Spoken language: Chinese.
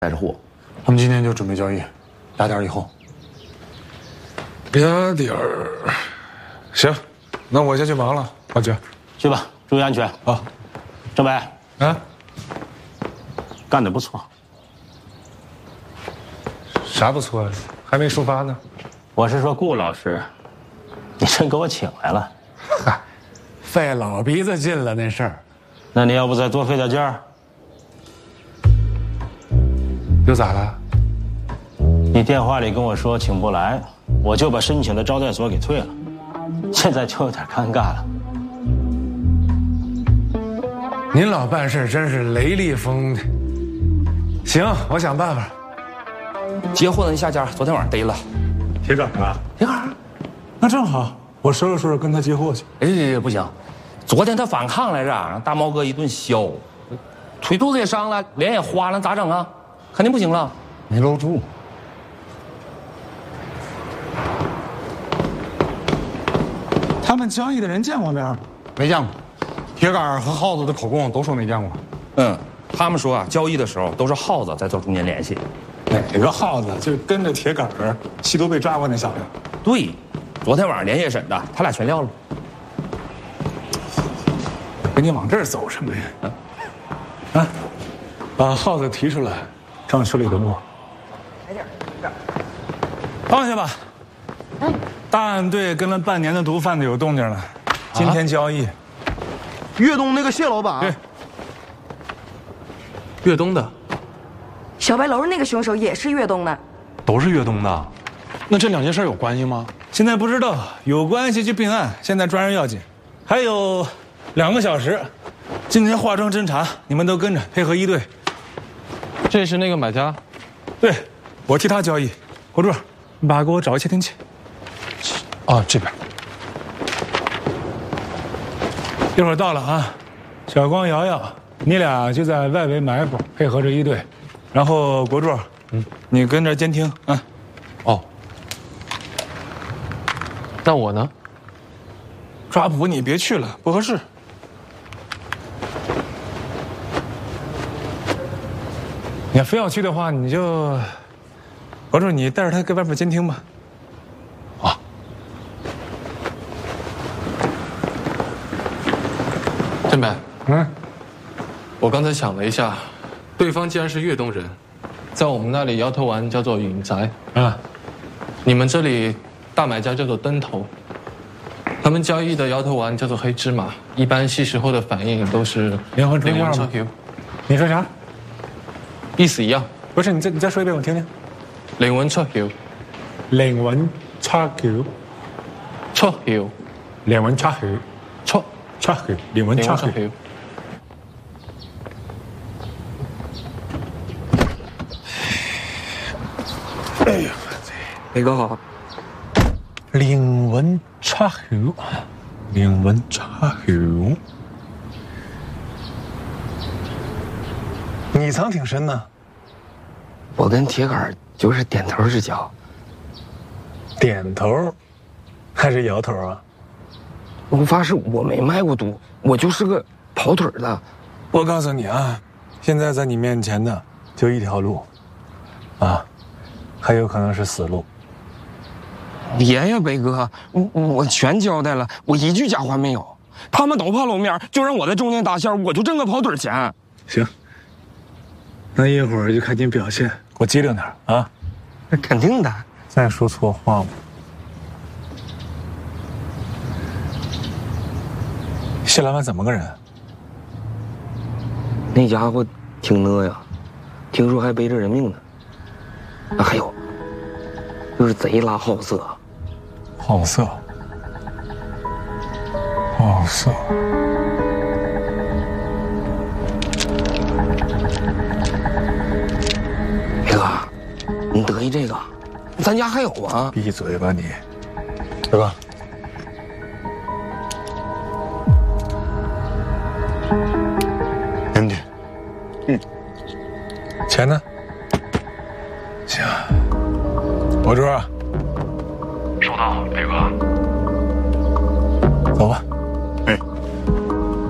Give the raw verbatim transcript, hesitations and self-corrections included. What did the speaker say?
带着货。 我们今天就准备交易，俩点以后。 俩点儿，行，那我先去忙了，花姐。 去吧，注意安全。 好， 郑伟， 啊， 干得不错。 啥不错？还没出发呢。 我是说顾老师，你真给我请来了。 嗨，费老鼻子劲了那事儿。 那你要不再多费点劲儿？ 又咋了？ 你电话里跟我说请不来，我就把申请的招待所给退了，现在就有点尴尬了。 您老办事真是雷厉风。行，我想办法。 结婚的那下家昨天晚上逮了， 铁杆啊！ 铁杆， 那正好，我收拾收拾跟他接货去。 哎，不行，昨天他反抗来着，让大毛哥一顿削，腿肚子也伤了，脸也花了，咋整啊？肯定不行了， 没搂住。 他们交易的人见过面吗？ 没见过。铁杆和耗子的口供都说没见过。 嗯，他们说啊，交易的时候都是耗子在做中间联系。 哪个耗子？就跟着铁杆儿吸毒被抓过那小子。 对，昨天晚上连夜审的，他俩全撂了。 跟你往这儿走什么呀？啊，把耗子提出来，装手里的墨。 来点，来点。 放下吧。嗯。大案队跟了半年的毒贩子有动静了，今天交易。 粤东那个谢老板。 对。 粤东的。 小白楼那个凶手也是粤东的。 都是粤东的。那这两件事有关系吗？ 现在不知道，有关系就并案，现在抓人要紧。还有两个小时，今天化妆侦查，你们都跟着配合一队。 这是那个买家。 对，我替他交易。国柱，你把给我找个窃听器。 哦，这边。 一会儿到了啊，小光、瑶瑶，你俩就在外围埋伏，配合着一队。然后国柱，嗯，你跟着监听啊。 哦。那我呢？ 抓捕你别去了，不合适。你要非要去的话，你就，国柱，你带着他跟外面监听吧。 啊。振北， 嗯， 我刚才想了一下，对方既然是粤东人，在我们那里摇头丸叫做允宅啊，你们这里大买家叫做灯头，他们交易的摇头丸叫做黑芝麻，一般吸食后的反应都是灵魂出窍吗？你说啥？ 意思一样。 不是，你再你再说一遍我听听。 灵魂出竅。 靈魂出竅。 出竅。 靈魂出竅。 出出竅。靈魂出竅。哎呀， 伟哥好。 靈魂出竅。靈魂出竅。你藏挺深呢。 我跟铁杆就是点头之交。 点头，还是摇头啊？ 我发誓我没卖过毒，我就是个跑腿的。 我告诉你啊，现在在你面前的就一条路，啊，还有可能是死路。 别呀，北哥，我我全交代了，我一句假话没有。他们都怕露面，就让我在中间搭线，我就挣个跑腿钱。 行。那一会儿就看你表现，给我机灵点啊！ 那肯定的。 再说错话吗？谢老板怎么个人？ 那家伙挺呢呀，听说还背着人命呢。啊，还有，就是贼拉好色。 好色。好色。 你得意这个，咱家还有啊！ 闭嘴吧你，对吧？ 没问题。 嗯。钱呢？行。国柱。 收到，北哥。 走吧。